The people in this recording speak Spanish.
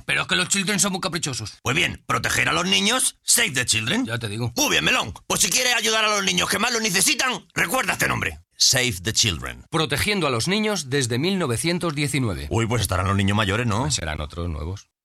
Pero es que los children son muy caprichosos. Pues bien, proteger a los niños, Save the Children. Ya te digo. Muy bien, Melón. Pues si quieres ayudar a los niños que más lo necesitan, recuerda este nombre. Save the Children. Protegiendo a los niños desde 1919. Uy, pues estarán los niños mayores, ¿no? Serán otros nuevos.